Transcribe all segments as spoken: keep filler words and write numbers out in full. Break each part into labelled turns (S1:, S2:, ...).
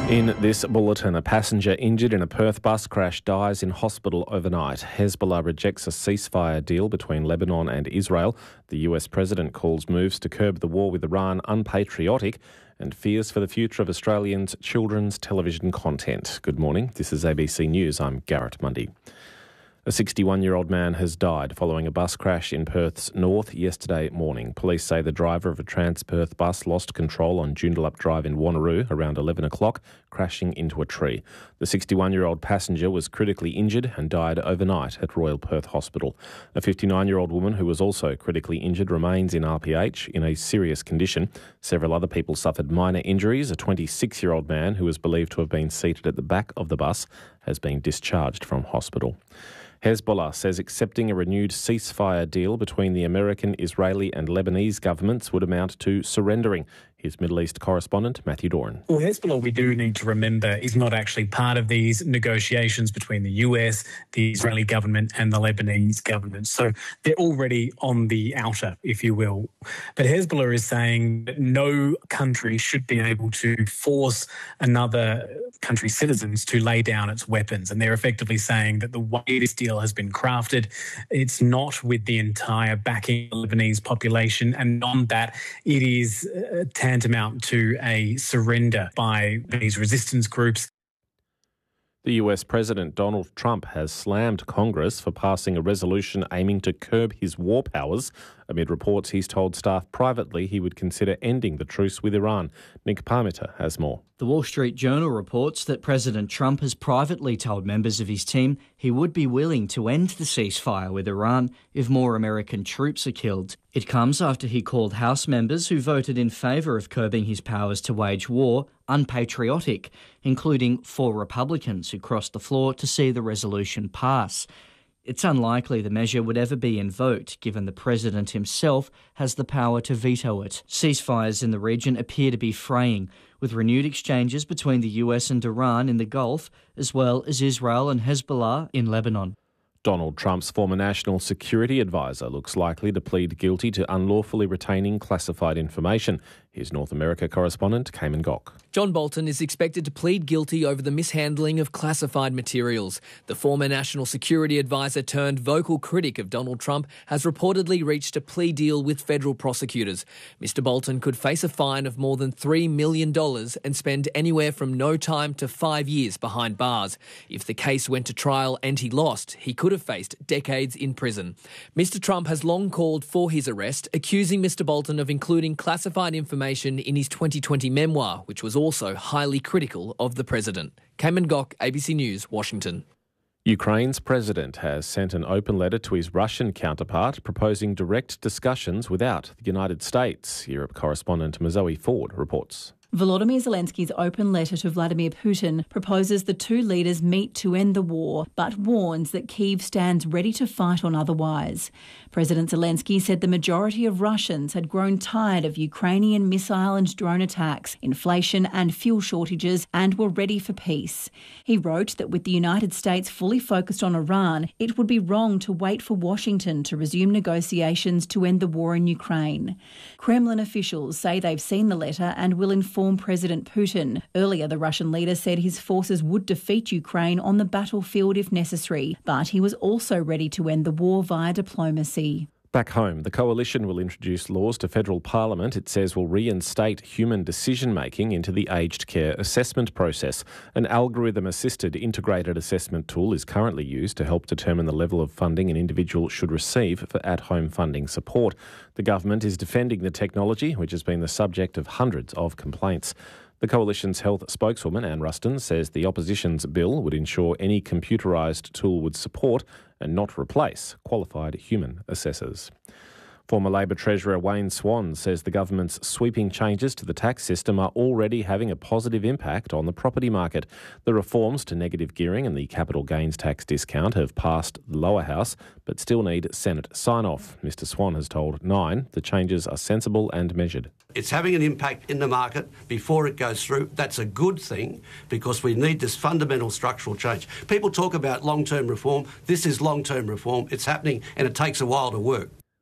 S1: In this bulletin, a passenger injured in a Perth bus crash dies in hospital overnight. Hezbollah rejects a ceasefire deal between Lebanon and Israel. The U S president calls moves to curb the war with Iran unpatriotic and fears for the future of Australians' children's television content. Good morning, this is A B C News. I'm Garrett Mundy. A sixty-one-year-old man has died following a bus crash in Perth's north yesterday morning. Police say the driver of a Trans-Perth bus lost control on Joondalup Drive in Wanneroo around eleven o'clock, crashing into a tree. The sixty-one-year-old passenger was critically injured and died overnight at Royal Perth Hospital. A fifty-nine-year-old woman who was also critically injured remains in R P H in a serious condition. Several other people suffered minor injuries. A twenty-six-year-old man who was believed to have been seated at the back of the bus has been discharged from hospital. Hezbollah says accepting a renewed ceasefire deal between the American, Israeli and Lebanese governments would amount to surrendering. Here's Middle East correspondent Matthew Doran.
S2: Well, Hezbollah, we do need to remember, is not actually part of these negotiations between the U S, the Israeli government and the Lebanese government. So they're already on the outer, if you will. But Hezbollah is saying that no country should be able to force another country's citizens to lay down its weapons. And they're effectively saying that the way this deal has been crafted, it's not with the entire backing of the Lebanese population, and on that it is uh, tantamount to a surrender by these resistance groups.
S1: The U S President Donald Trump has slammed Congress for passing a resolution aiming to curb his war powers. Amid reports he's told staff privately he would consider ending the truce with Iran. Nick Parmiter has more.
S3: The Wall Street Journal reports that President Trump has privately told members of his team he would be willing to end the ceasefire with Iran if more American troops are killed. It comes after he called House members who voted in favour of curbing his powers to wage war unpatriotic, including four Republicans who crossed the floor to see the resolution pass. It's unlikely the measure would ever be invoked, given the president himself has the power to veto it. Ceasefires in the region appear to be fraying, with renewed exchanges between the U S and Iran in the Gulf, as well as Israel and Hezbollah in Lebanon.
S1: Donald Trump's former national security advisor looks likely to plead guilty to unlawfully retaining classified information. Here's North America correspondent Cayman Gok.
S4: John Bolton is expected to plead guilty over the mishandling of classified materials. The former national security advisor turned vocal critic of Donald Trump has reportedly reached a plea deal with federal prosecutors. Mister Bolton could face a fine of more than three million dollars and spend anywhere from no time to five years behind bars. If the case went to trial and he lost, he could have faced decades in prison. Mister Trump has long called for his arrest, accusing Mister Bolton of including classified information in his twenty twenty memoir, which was also highly critical of the president. Cayman Gok, A B C News, Washington.
S1: Ukraine's president has sent an open letter to his Russian counterpart proposing direct discussions without the United States. Europe correspondent Mazoe Ford reports.
S5: Volodymyr Zelensky's open letter to Vladimir Putin proposes the two leaders meet to end the war, but warns that Kyiv stands ready to fight on otherwise. President Zelensky said the majority of Russians had grown tired of Ukrainian missile and drone attacks, inflation and fuel shortages, and were ready for peace. He wrote that with the United States fully focused on Iran, it would be wrong to wait for Washington to resume negotiations to end the war in Ukraine. Kremlin officials say they've seen the letter and will inform President Putin. Earlier, the Russian leader said his forces would defeat Ukraine on the battlefield if necessary, but he was also ready to end the war via diplomacy.
S1: Back home, the coalition will introduce laws to federal parliament it says will reinstate human decision-making into the aged care assessment process. An algorithm-assisted integrated assessment tool is currently used to help determine the level of funding an individual should receive for at-home funding support. The government is defending the technology, which has been the subject of hundreds of complaints. The Coalition's health spokeswoman, Anne Ruston, says the opposition's bill would ensure any computerised tool would support and not replace qualified human assessors. Former Labor Treasurer Wayne Swan says the government's sweeping changes to the tax system are already having a positive impact on the property market. The reforms to negative gearing and the capital gains tax discount have passed the lower house, but still need Senate sign-off. Mister Swan has told Nine the changes are sensible and measured.
S6: It's having an impact in the market before it goes through. That's a good thing because we need this fundamental structural change. People talk about long-term reform. This is long-term reform. It's happening and it takes a while to work.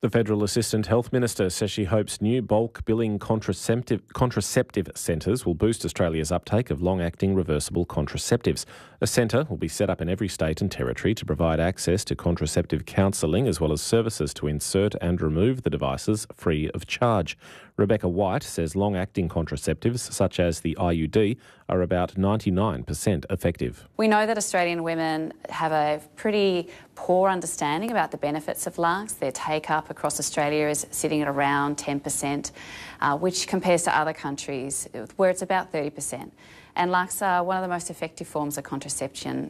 S1: The Federal Assistant Health Minister says she hopes new bulk billing contraceptive, contraceptive centres will boost Australia's uptake of long-acting reversible contraceptives. A centre will be set up in every state and territory to provide access to contraceptive counselling as well as services to insert and remove the devices free of charge. Rebecca White says long-acting contraceptives such as the I U D are about ninety-nine percent effective.
S7: We know that Australian women have a pretty poor understanding about the benefits of L A R Cs. Their take-up across Australia is sitting at around ten percent, uh, which compares to other countries where it's about thirty percent. And L A R Cs are one of the most effective forms of contraception.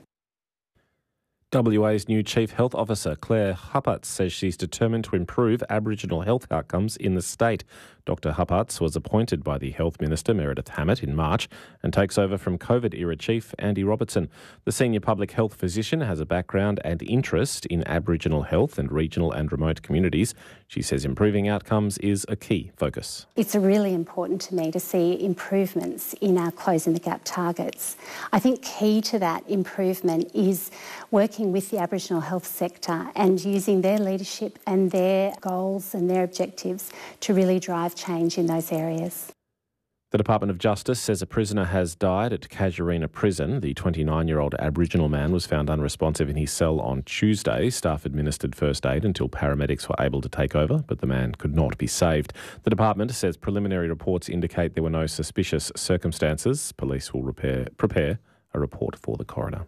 S1: W A's new Chief Health Officer, Claire Huppartz, says she's determined to improve Aboriginal health outcomes in the state. Doctor Huppartz was appointed by the Health Minister, Meredith Hammett, in March and takes over from COVID-era Chief Andy Robertson. The senior public health physician has a background and interest in Aboriginal health and regional and remote communities. She says improving outcomes is a key focus.
S8: It's really important to me to see improvements in our Closing the Gap targets. I think key to that improvement is working with the Aboriginal health sector and using their leadership and their goals and their objectives to really drive change in those areas.
S1: The Department of Justice says a prisoner has died at Casuarina Prison. The twenty-nine-year-old Aboriginal man was found unresponsive in his cell on Tuesday. Staff administered first aid until paramedics were able to take over, but the man could not be saved. The department says preliminary reports indicate there were no suspicious circumstances. Police will repair, prepare a report for the coroner.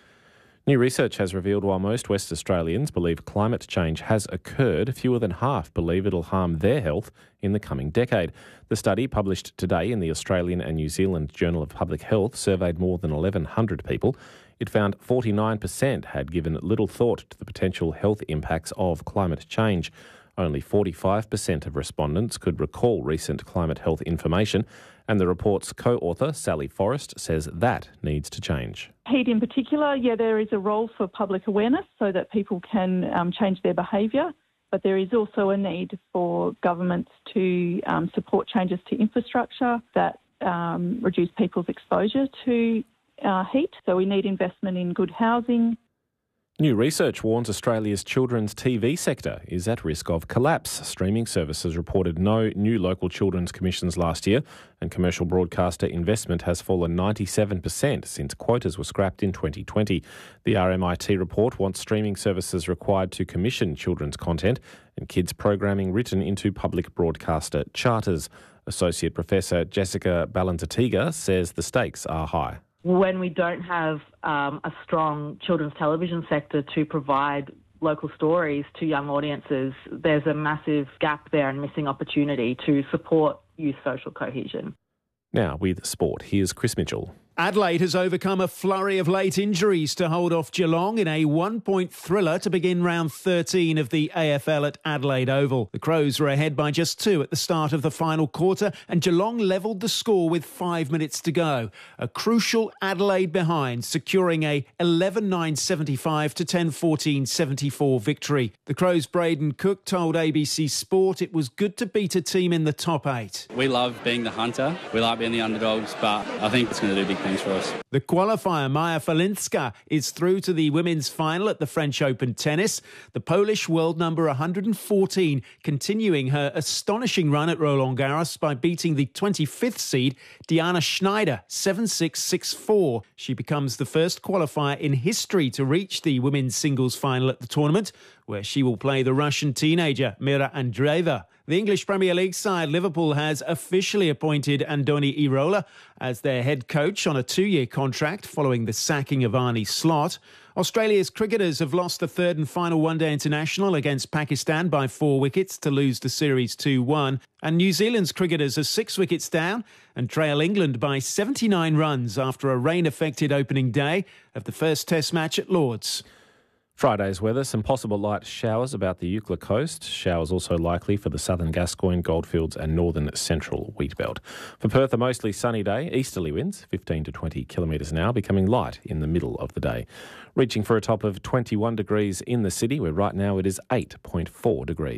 S1: New research has revealed while most West Australians believe climate change has occurred, fewer than half believe it'll harm their health in the coming decade. The study, published today in the Australian and New Zealand Journal of Public Health, surveyed more than eleven hundred people. It found forty-nine percent had given little thought to the potential health impacts of climate change. Only forty-five percent of respondents could recall recent climate health information, and the report's co-author, Sally Forrest, says that needs to change.
S9: Heat in particular, yeah, there is a role for public awareness so that people can um, change their behaviour, but there is also a need for governments to um, support changes to infrastructure that um, reduce people's exposure to uh, heat. So we need investment in good housing.
S1: New research warns Australia's children's T V sector is at risk of collapse. Streaming services reported no new local children's commissions last year, and commercial broadcaster investment has fallen ninety-seven percent since quotas were scrapped in twenty twenty. The R M I T report wants streaming services required to commission children's content and kids programming written into public broadcaster charters. Associate Professor Jessica Ballantytiga says the stakes are high.
S10: When we don't have um, a strong children's television sector to provide local stories to young audiences, there's a massive gap there and missing opportunity to support youth social cohesion.
S1: Now with sport, here's Chris Mitchell.
S11: Adelaide has overcome a flurry of late injuries to hold off Geelong in a one-point thriller to begin round thirteen of the A F L at Adelaide Oval. The Crows were ahead by just two at the start of the final quarter, and Geelong levelled the score with five minutes to go. A crucial Adelaide behind, securing a eleven nine seventy-five to ten fourteen seventy-four victory. The Crows' Braden Cook told A B C Sport it was good to beat a team in the top eight.
S12: We love being the hunter. We like being the underdogs, but I think it's going to do big things for us.
S11: The qualifier, Maja Falinska, is through to the women's final at the French Open tennis. The Polish world number one hundred fourteen continuing her astonishing run at Roland Garros by beating the twenty-fifth seed Diana Schneider seven six, six four. She becomes the first qualifier in history to reach the women's singles final at the tournament, where she will play the Russian teenager Mira Andreeva. The English Premier League side Liverpool has officially appointed Andoni Iraola as their head coach on a two-year contract following the sacking of Arne Slot. Australia's cricketers have lost the third and final one-day international against Pakistan by four wickets to lose the series two one. And New Zealand's cricketers are six wickets down and trail England by seventy-nine runs after a rain-affected opening day of the first Test match at Lord's.
S1: Friday's weather, some possible light showers about the Eucla coast. Showers also likely for the southern Gascoyne, Goldfields and northern central Wheatbelt. For Perth, a mostly sunny day. Easterly winds, fifteen to twenty kilometres an hour, becoming light in the middle of the day. Reaching for a top of twenty-one degrees in the city, where right now it is eight point four degrees.